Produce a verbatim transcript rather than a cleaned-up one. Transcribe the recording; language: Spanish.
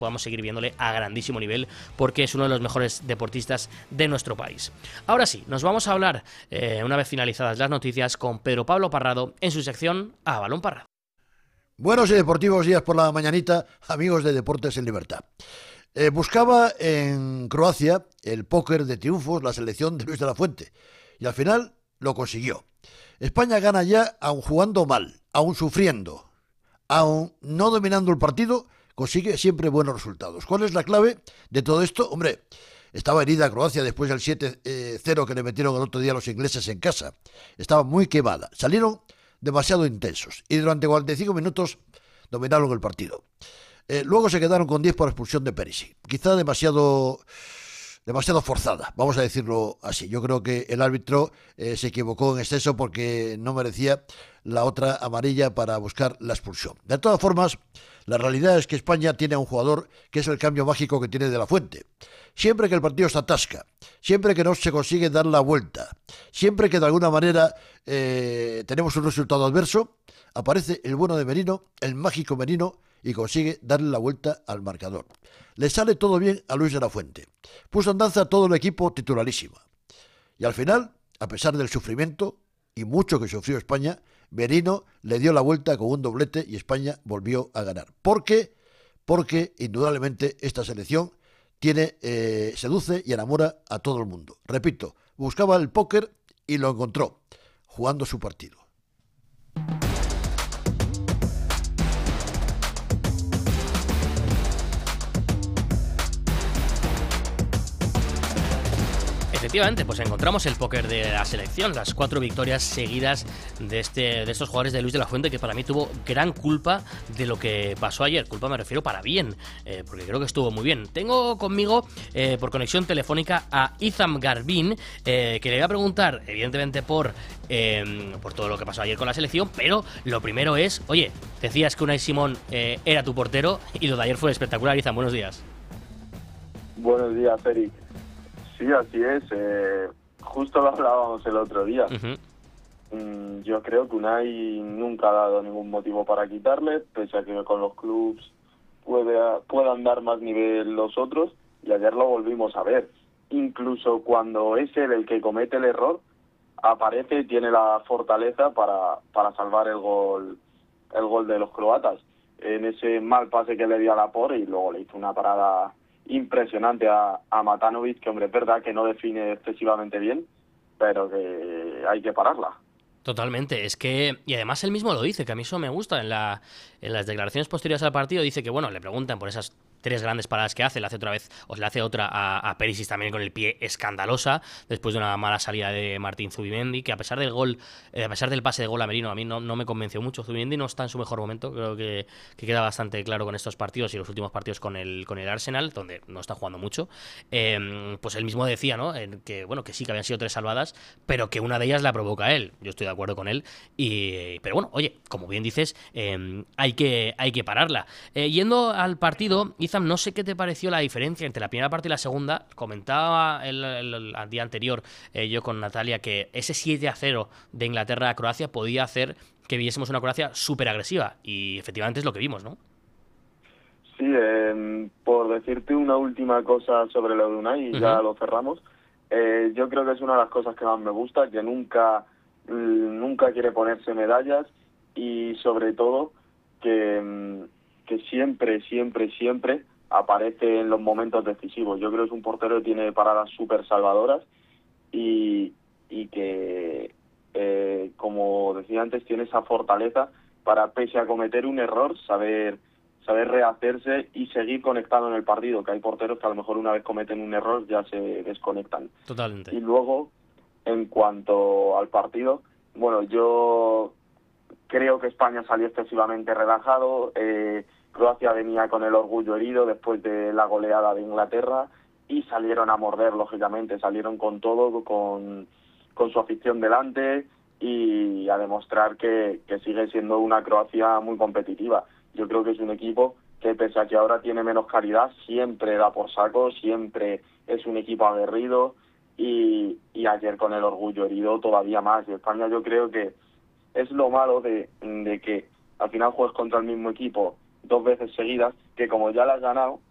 podamos seguir viéndole a grandísimo nivel, porque es uno de los mejores deportistas de nuestro país. Ahora sí, nos vamos a hablar, eh, una vez finalizadas las noticias, con Pedro Pablo Parrado en su sección A Balón Parrado. Buenos y deportivos días por la mañanita, amigos de Deportes en Libertad. Eh, buscaba en Croacia el póker de triunfos la selección de Luis de la Fuente y al final lo consiguió. España gana ya aun jugando mal, aun sufriendo, aun no dominando el partido, consigue siempre buenos resultados. ¿Cuál es la clave de todo esto? Hombre, estaba herida Croacia después del siete cero que le metieron el otro día los ingleses en casa. Estaba muy quemada. Salieron demasiado intensos y durante cuarenta y cinco minutos dominaron el partido. Eh, luego se quedaron con diez por expulsión de Perisic. Quizá demasiado... demasiado forzada, vamos a decirlo así. Yo creo que el árbitro eh, se equivocó en exceso porque no merecía la otra amarilla para buscar la expulsión. De todas formas, la realidad es que España tiene a un jugador que es el cambio mágico que tiene De la Fuente. Siempre que el partido se atasca, siempre que no se consigue dar la vuelta, siempre que de alguna manera eh, tenemos un resultado adverso, aparece el bueno de Merino, el mágico Merino, y consigue darle la vuelta al marcador. Le sale todo bien a Luis de la Fuente. Puso en danza todo el equipo titularísimo. Y al final, a pesar del sufrimiento y mucho que sufrió España, Merino le dio la vuelta con un doblete y España volvió a ganar. ¿Por qué? Porque indudablemente esta selección tiene, eh, seduce y enamora a todo el mundo. Repito, buscaba el póker y lo encontró, jugando su partido. Efectivamente, pues encontramos el póker de la selección, las cuatro victorias seguidas de este de estos jugadores de Luis de la Fuente, que para mí tuvo gran culpa de lo que pasó ayer. Culpa me refiero para bien, eh, porque creo que estuvo muy bien. Tengo conmigo, eh, por conexión telefónica, a Itham Garbin, eh, que le voy a preguntar, evidentemente, por, eh, por todo lo que pasó ayer con la selección, pero lo primero es, oye, decías que Unai Simón eh, era tu portero, y lo de ayer fue espectacular. Itham, buenos días. Buenos días, Eric. Sí, así es. Eh, justo lo hablábamos el otro día. Uh-huh. Mm, yo creo que Unai nunca ha dado ningún motivo para quitarle, pese a que con los clubs puede, puedan dar más nivel los otros, y ayer lo volvimos a ver. Incluso cuando es él el que comete el error, aparece y tiene la fortaleza para, para salvar el gol, el gol de los croatas. En ese mal pase que le dio a Laporte, y luego le hizo una parada impresionante a, a Matanovic, que hombre, es verdad que no define excesivamente bien, pero que hay que pararla. Totalmente, es que, y además él mismo lo dice, que a mí eso me gusta, en la en las declaraciones posteriores al partido dice que, bueno, le preguntan por esas tres grandes paradas que hace, le hace otra vez, o le hace otra a, a Perisic también con el pie escandalosa, después de una mala salida de Martín Zubimendi, que a pesar del gol, eh, a pesar del pase de gol a Merino, a mí no, no me convenció mucho. Zubimendi no está en su mejor momento, creo que, que queda bastante claro con estos partidos y los últimos partidos con el, con el Arsenal, donde no está jugando mucho. Eh, pues él mismo decía, ¿no?, en que, bueno, que sí, que habían sido tres salvadas, pero que una de ellas la provoca él. Yo estoy de acuerdo con él, y, pero bueno, oye, como bien dices, eh, hay que, hay que pararla. Eh, yendo al partido, Itham, no sé qué te pareció la diferencia entre la primera parte y la segunda. Comentaba el, el, el día anterior eh, yo con Natalia que ese siete a cero de Inglaterra a Croacia podía hacer que viésemos una Croacia súper agresiva, y efectivamente es lo que vimos, ¿no? Sí, eh, por decirte una última cosa sobre lo de Unai, y uh-huh. ya lo cerramos. Eh, yo creo que es una de las cosas que más me gusta, que nunca, nunca quiere ponerse medallas, y sobre todo que, que siempre, siempre, siempre aparece en los momentos decisivos. Yo creo que es un portero que tiene paradas súper salvadoras y, y que, eh, como decía antes, tiene esa fortaleza para, pese a cometer un error, saber saber rehacerse y seguir conectado en el partido, que hay porteros que a lo mejor una vez cometen un error ya se desconectan. Totalmente. Y luego, en cuanto al partido, bueno, yo creo que España salió excesivamente relajado, eh, Croacia venía con el orgullo herido después de la goleada de Inglaterra, y salieron a morder, lógicamente, salieron con todo, con, con su afición delante, y a demostrar que, que sigue siendo una Croacia muy competitiva. Yo creo que es un equipo que, pese a que ahora tiene menos calidad, siempre da por saco, siempre es un equipo aguerrido, y, y ayer con el orgullo herido todavía más. Y España, yo creo que es lo malo de, de que al final juegues contra el mismo equipo dos veces seguidas, que como ya la has ganado,